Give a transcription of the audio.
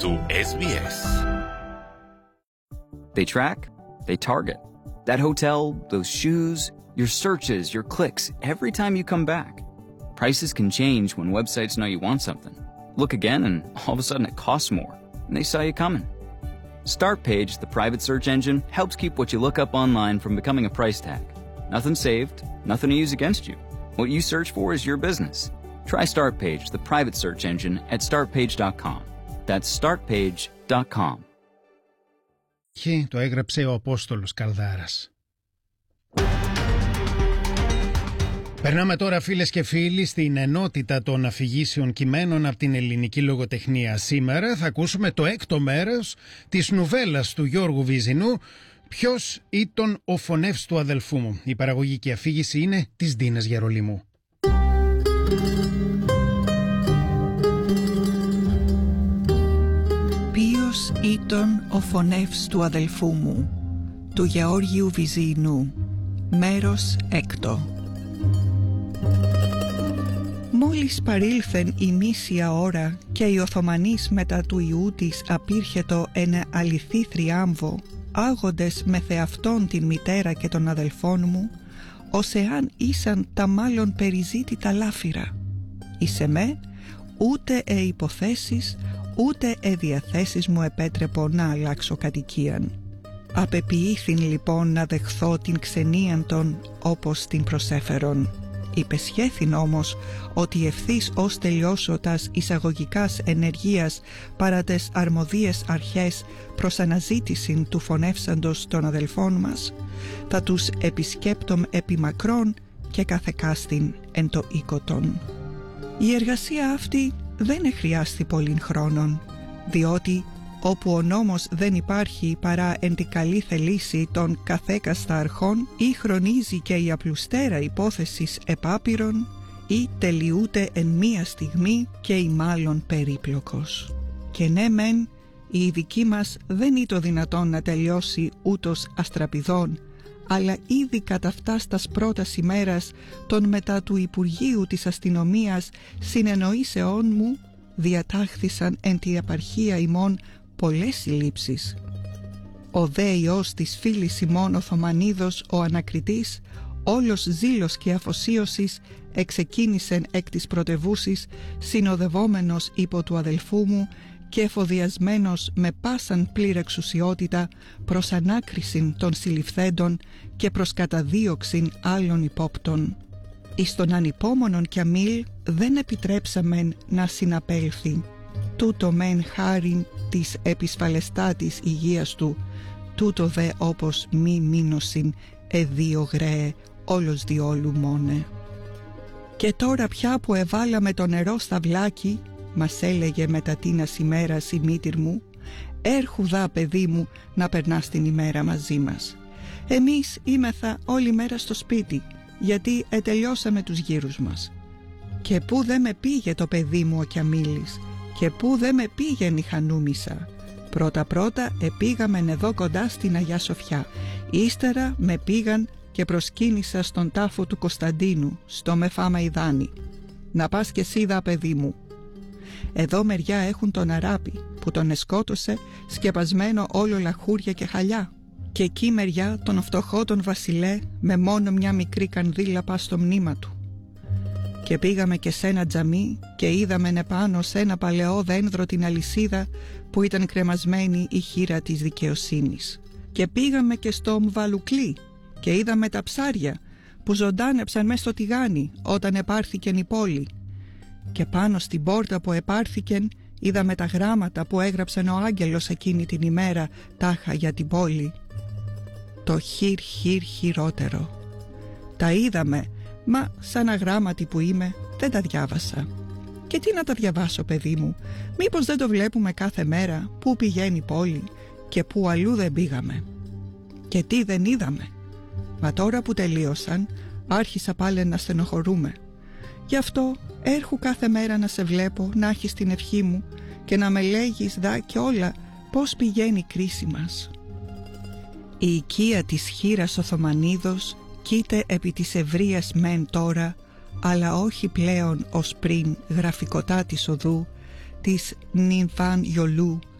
του SBS. They track, they target. That hotel, those shoes, your searches, your clicks, every time you come back. Prices can change when websites know you want something. Look again and all of a sudden it costs more, and they saw you coming. Startpage, the private search engine, helps keep what you look up online from becoming a price tag. Nothing saved, nothing to use against you. What you search for is your business. Try Startpage, the private search engine, at startpage.com. That's startpage.com. Το έγραψε ο Απόστολος Καλδάρας. Περνάμε τώρα, φίλες και φίλοι, στην ενότητα των αφηγήσεων κειμένων από την ελληνική λογοτεχνία. Σήμερα θα ακούσουμε το έκτο μέρος της νουβέλας του Γιώργου Βυζινού «Ποιος ήταν ο φωνεύς του αδελφού μου». Η παραγωγική αφήγηση είναι της Ντίνας Γερολίμου. Ποιος ήταν ο φωνεύς του αδελφού μου, του Γεώργιου Βυζινού. Μέρος έκτο. Μόλις παρήλθεν η μίσια ώρα και η Οθωμανής μετά του ιού της απήρχετο ένα αληθή θριάμβο, άγοντες με θεαυτόν την μητέρα και των αδελφών μου, ως εάν ήσαν τα μάλλον περιζήτητα λάφυρα. Εις εμέ, ούτε υποθέσεις, ούτε διαθέσεις μου επέτρεπω να αλλάξω κατοικίαν. Απεποιήθην λοιπόν να δεχθώ την ξενίαν των όπως την προσέφερον. Υπεσχέθην όμως ότι ευθύς ως τελειώσω τας εισαγωγικάς ενεργείας παρά τες αρμοδίες αρχές προς αναζήτησιν του φωνεύσαντος των αδελφών μας, θα τους επισκέπτομ επί μακρόν και καθεκάστην εν το οίκοτον. Η εργασία αυτή δεν εχρειάστη πολλήν χρόνων, διότι όπου ο νόμος δεν υπάρχει παρά εν τη καλή θελήση των καθέκαστα αρχών, ή χρονίζει και η απλουστέρα υπόθεσης επάπειρον, ή τελειούται εν μία στιγμή και η μάλλον περίπλοκος. Και ναι μεν, η δική μας δεν είναι δυνατόν να τελειώσει ούτως αστραπηδών, αλλά ήδη κατά φτάς τας πρώτας ημέρας των μετά του Υπουργείου της Αστυνομίας συνεννοήσεών μου διατάχθησαν εν τη επαρχία ημών πολλές συλλήψεις. Ο δε ιός της φίλης ημών Οθωμανίδος ο ανακριτής, όλος ζήλος και αφοσίωσης, εξεκίνησεν εκ της πρωτευούσης, συνοδευόμενος υπό του αδελφού μου και εφοδιασμένος με πάσαν πλήρη εξουσιότητα προς ανάκρισιν των συλληφθέντων και προς καταδίωξιν άλλων υπόπτων. Εις τον ανυπόμονον Κιαμίλ δεν επιτρέψαμεν να συναπέλθει. Τούτο μεν χάριν της επισφαλεστάτης υγείας του, τούτο δε όπως μη μείνωσιν εδίο γραίε όλος διόλου μόνε. Και τώρα πια που εβάλαμε το νερό στα βλάκι, μας έλεγε μετά τίνας ημέρας η μήτηρ μου, έρχουδα παιδί μου να περνάς την ημέρα μαζί μας. Εμείς είμεθα όλη μέρα στο σπίτι, γιατί ετελειώσαμε τους γύρους μας. Και πού δε με πήγε το παιδί μου ο Κιαμίλης, και πού δε με πήγαινε η Χανούμισσα. Πρώτα επήγαμεν εδώ κοντά στην Αγιά Σοφιά. Ύστερα με πήγαν και προσκύνησα στον τάφο του Κωνσταντίνου, στο Μεφαμαϊδάνι. Να πας κι εσύ δα παιδί μου. Εδώ μεριά έχουν τον Αράπη που τον εσκότωσε σκεπασμένο όλο λαχούρια και χαλιά. Και εκεί μεριά τον φτωχό τον Βασιλέ με μόνο μια μικρή κανδύλα πας στο μνήμα του. Και πήγαμε και σε ένα τζαμί και είδαμε επάνω σε ένα παλαιό δένδρο την αλυσίδα που ήταν κρεμασμένη η χείρα της δικαιοσύνης. Και πήγαμε και στο Μβαλουκλί και είδαμε τα ψάρια που ζωντάνεψαν μες στο τηγάνι όταν επάρθηκεν η πόλη. Και πάνω στην πόρτα που επάρθηκεν είδαμε τα γράμματα που έγραψαν ο άγγελος εκείνη την ημέρα τάχα για την πόλη. Το χειρότερο. Τα είδαμε, μα σαν αγράμματη που είμαι δεν τα διάβασα. Και τι να τα διαβάσω παιδί μου, μήπως δεν το βλέπουμε κάθε μέρα πού πηγαίνει η πόλη και πού αλλού δεν πήγαμε. Και τι δεν είδαμε. Μα τώρα που τελείωσαν άρχισα πάλι να στενοχωρούμε. Γι' αυτό έρχου κάθε μέρα να σε βλέπω, να έχεις την ευχή μου και να με λέγεις δα και όλα πώς πηγαίνει η κρίση μας. Η οικία της χήρας Οθωμανίδος κοίται επί της ευρείας μεν τώρα, αλλά όχι πλέον ως πριν γραφικοτά της οδού της Νιμφάν Γιολού